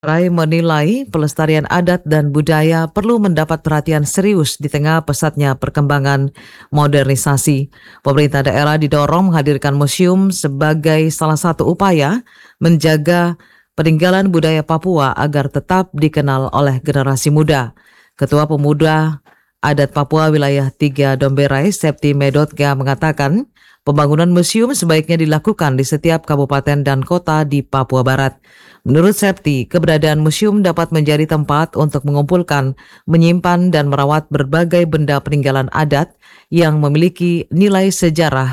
Rai menilai pelestarian adat dan budaya perlu mendapat perhatian serius di tengah pesatnya perkembangan modernisasi. Pemerintah daerah didorong menghadirkan museum sebagai salah satu upaya menjaga peninggalan budaya Papua agar tetap dikenal oleh generasi muda. Ketua Pemuda Adat Papua Wilayah 3 Domberai, Septi Medotga mengatakan, pembangunan museum sebaiknya dilakukan di setiap kabupaten dan kota di Papua Barat. Menurut Septi, keberadaan museum dapat menjadi tempat untuk mengumpulkan, menyimpan, dan merawat berbagai benda peninggalan adat yang memiliki nilai sejarah